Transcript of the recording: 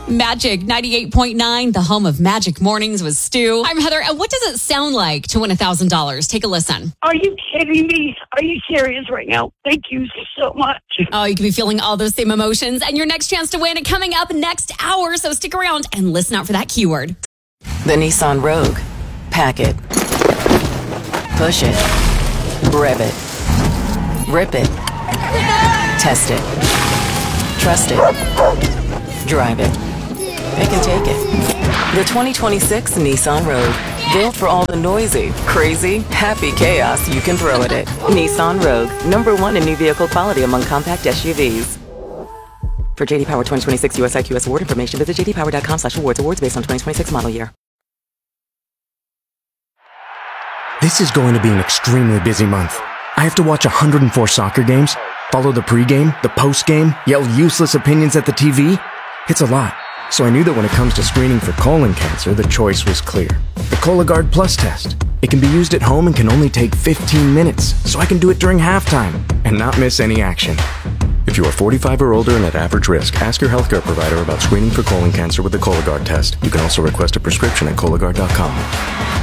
Magic 98.9, the home of Magic Mornings with Stu. I'm Heather, and what does it sound like to win $1,000? Take a listen. Are you kidding me? Are you serious right now? Thank you so much. Oh, you can be feeling all those same emotions, and your next chance to win is coming up next hour, so stick around and listen out for that keyword. The Nissan Rogue. Pack it. Push it. Rev it. Rip it. Test it. Trust it. Drive it. Pick and take it. The 2026 Nissan Rogue. Built for all the noisy, crazy, happy chaos you can throw at it. Nissan Rogue. #1 in new vehicle quality among compact SUVs. For JD Power 2026 US IQS award information, visit jdpower.com/awards. Awards based on 2026 model year. This is going to be an extremely busy month. I have to watch 104 soccer games, follow the pregame, the postgame, yell useless opinions at the TV. It's a lot. So I knew that when it comes to screening for colon cancer, the choice was clear. The Cologuard Plus test. It can be used at home and can only take 15 minutes, so I can do it during halftime and not miss any action. If you are 45 or older and at average risk, ask your healthcare provider about screening for colon cancer with the Cologuard test. You can also request a prescription at Cologuard.com.